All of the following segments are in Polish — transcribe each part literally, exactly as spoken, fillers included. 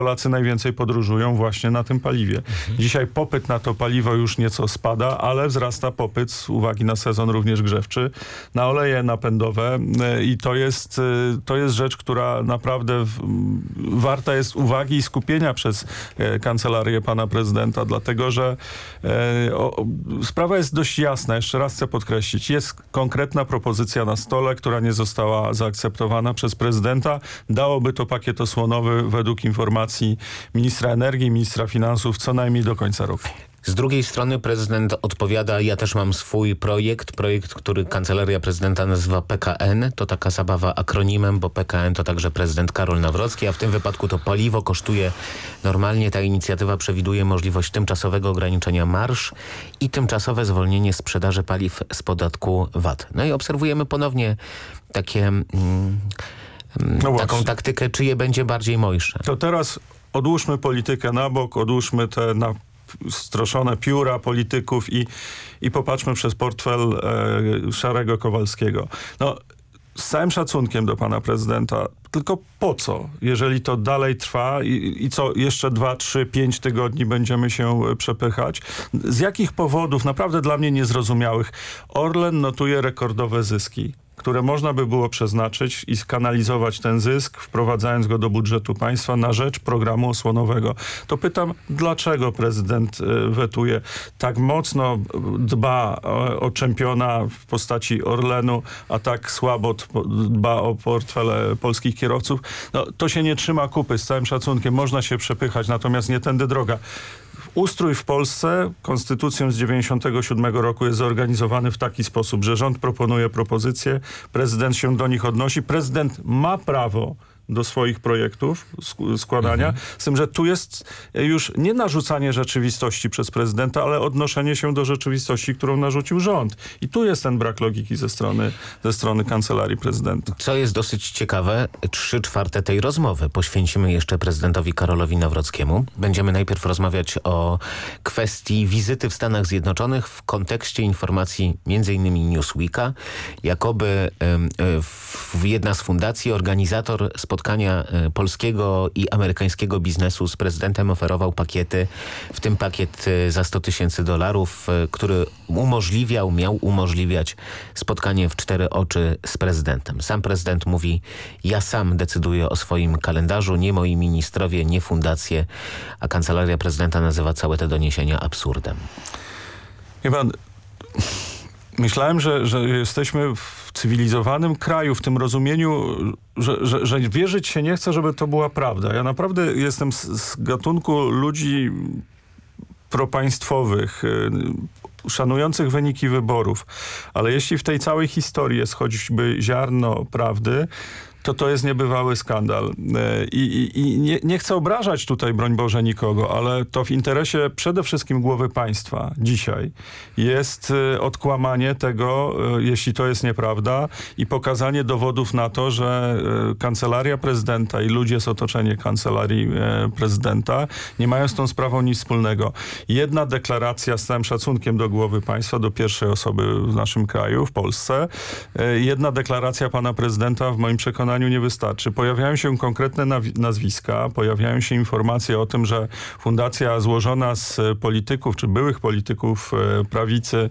Polacy najwięcej podróżują właśnie na tym paliwie. Mhm. Dzisiaj popyt na to paliwo już nieco spada, ale wzrasta popyt z uwagi na sezon również grzewczy, na oleje napędowe i to jest, to jest rzecz, która naprawdę w, warta jest uwagi i skupienia przez e, kancelarię pana prezydenta, dlatego że e, o, sprawa jest dość jasna. Jeszcze raz chcę podkreślić. Jest konkretna propozycja na stole, która nie została zaakceptowana przez prezydenta. Dałoby to pakiet osłonowy według informacji ministra energii, ministra finansów co najmniej do końca roku. Z drugiej strony prezydent odpowiada, ja też mam swój projekt, projekt, który Kancelaria Prezydenta nazywa P K N. To taka zabawa akronimem, bo P K N to także prezydent Karol Nawrocki, a w tym wypadku to paliwo kosztuje normalnie. Ta inicjatywa przewiduje możliwość tymczasowego ograniczenia marż i tymczasowe zwolnienie sprzedaży paliw z podatku V A T. No i obserwujemy ponownie takie... Mm, No taką właśnie. taktykę, czyje będzie bardziej mojsze. To teraz odłóżmy politykę na bok, odłóżmy te na stroszone pióra polityków i, i popatrzmy przez portfel e, Szarego Kowalskiego. No, z całym szacunkiem do pana prezydenta, tylko po co, jeżeli to dalej trwa i, i co, jeszcze dwa, trzy, pięć tygodni będziemy się przepychać? Z jakich powodów, naprawdę dla mnie niezrozumiałych, Orlen notuje rekordowe zyski, które można by było przeznaczyć i skanalizować ten zysk, wprowadzając go do budżetu państwa na rzecz programu osłonowego. To pytam, dlaczego prezydent wetuje, tak mocno dba o, o czempiona w postaci Orlenu, a tak słabo dba o portfele polskich kierowców? No, to się nie trzyma kupy, z całym szacunkiem. Można się przepychać, natomiast nie tędy droga. Ustrój w Polsce konstytucją z dziewięćdziesiątego siódmego roku jest zorganizowany w taki sposób, że rząd proponuje propozycje, prezydent się do nich odnosi, prezydent ma prawo do swoich projektów składania, mhm. z tym, że tu jest już nie narzucanie rzeczywistości przez prezydenta, ale odnoszenie się do rzeczywistości, którą narzucił rząd. I tu jest ten brak logiki ze strony, ze strony Kancelarii Prezydenta. Co jest dosyć ciekawe, trzy czwarte tej rozmowy poświęcimy jeszcze prezydentowi Karolowi Nawrockiemu. Będziemy najpierw rozmawiać o kwestii wizyty w Stanach Zjednoczonych w kontekście informacji między innymi Newsweeka. Jakoby y, y, jedna z fundacji, organizator spotkania polskiego i amerykańskiego biznesu z prezydentem oferował pakiety, w tym pakiet za sto tysięcy dolarów, który umożliwiał, miał umożliwiać spotkanie w cztery oczy z prezydentem. Sam prezydent mówi, ja sam decyduję o swoim kalendarzu, nie moi ministrowie, nie fundacje, a Kancelaria Prezydenta nazywa całe te doniesienia absurdem. Wie pan, myślałem, że, że jesteśmy w cywilizowanym kraju, w tym rozumieniu, że, że, że wierzyć się nie chce, żeby to była prawda. Ja naprawdę jestem z, z gatunku ludzi propaństwowych, szanujących wyniki wyborów, ale jeśli w tej całej historii jest choćby ziarno prawdy, to to jest niebywały skandal. I, i, i nie, nie chcę obrażać tutaj, broń Boże, nikogo, ale to w interesie przede wszystkim głowy państwa dzisiaj jest odkłamanie tego, jeśli to jest nieprawda, i pokazanie dowodów na to, że Kancelaria Prezydenta i ludzie z otoczenia Kancelarii Prezydenta nie mają z tą sprawą nic wspólnego. Jedna deklaracja, z całym szacunkiem do głowy państwa, do pierwszej osoby w naszym kraju, w Polsce, jedna deklaracja pana prezydenta w moim przekonaniu nie wystarczy. Pojawiają się konkretne nazwiska, pojawiają się informacje o tym, że fundacja złożona z polityków, czy byłych polityków prawicy,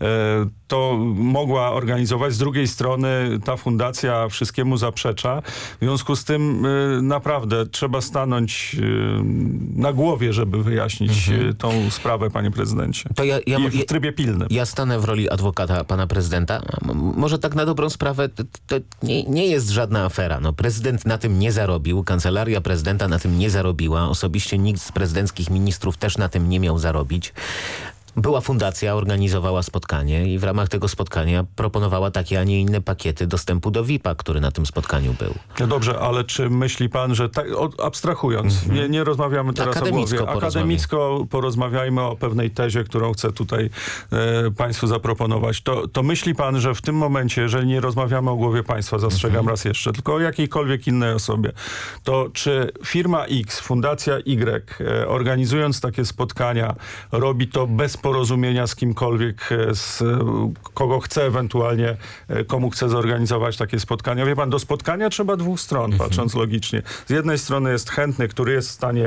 to mogła organizować. Z drugiej strony ta fundacja wszystkiemu zaprzecza. W związku z tym naprawdę trzeba stanąć na głowie, żeby wyjaśnić mhm. tą sprawę, panie prezydencie. To ja, ja, I w trybie pilnym. Ja stanę w roli adwokata pana prezydenta. Może tak na dobrą sprawę to, to nie, nie jest żadna afera. No, prezydent na tym nie zarobił, Kancelaria Prezydenta na tym nie zarobiła. Osobiście nikt z prezydenckich ministrów też na tym nie miał zarobić. Była fundacja, organizowała spotkanie i w ramach tego spotkania proponowała takie, a nie inne pakiety dostępu do V I P-a, który na tym spotkaniu był. No dobrze, ale czy myśli pan, że tak, abstrahując, mm-hmm. nie, nie rozmawiamy teraz Akademicko o głowie, akademicko porozmawiajmy o pewnej tezie, którą chcę tutaj e, państwu zaproponować. To, to myśli pan, że w tym momencie, jeżeli nie rozmawiamy o głowie państwa, zastrzegam mm-hmm. raz jeszcze, tylko o jakiejkolwiek innej osobie, to czy firma X, fundacja Y, e, organizując takie spotkania, robi to bez porozumienia z kimkolwiek, z kogo chce ewentualnie, komu chce zorganizować takie spotkania. Wie pan, do spotkania trzeba dwóch stron, patrząc logicznie. Z jednej strony jest chętny, który jest w stanie